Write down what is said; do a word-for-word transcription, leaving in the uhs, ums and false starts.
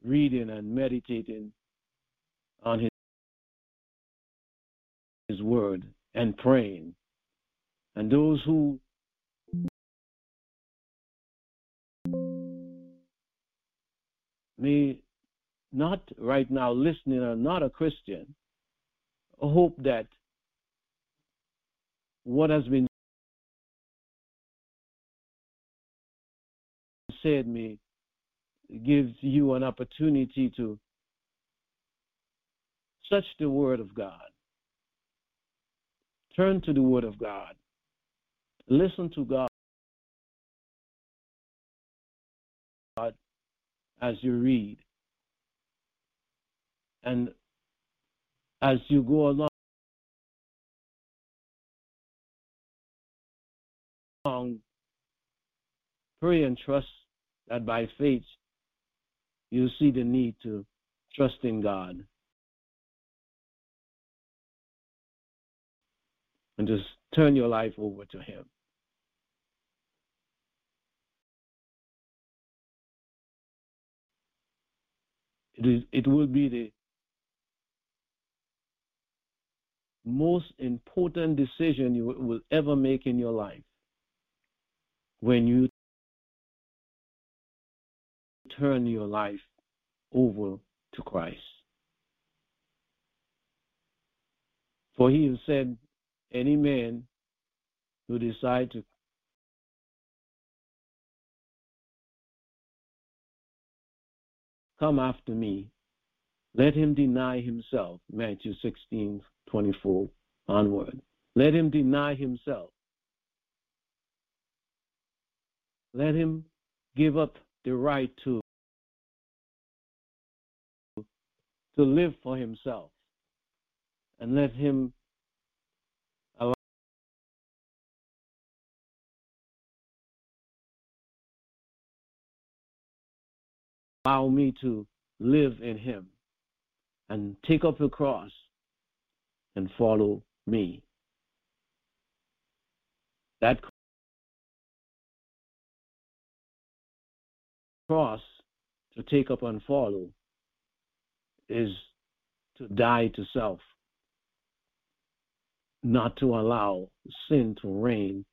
reading and meditating on his, his word and praying. And those who may not right now listening are not a Christian, I hope that what has been said may gives you an opportunity to search the Word of God. Turn to the Word of God. Listen to God as you read. And as you go along, pray and trust that by faith you see the need to trust in God and just turn your life over to Him. It is, it will be the most important decision you will ever make in your life when you turn your life over to Christ. For He said, any man who decides to come after me, let him deny himself. Matthew sixteen, twenty-four onward. Let him deny himself. Let him give up the right to, to live for himself. And let him allow me to live in him and take up the cross and follow me. That cross to take up and follow is to die to self, not to allow sin to reign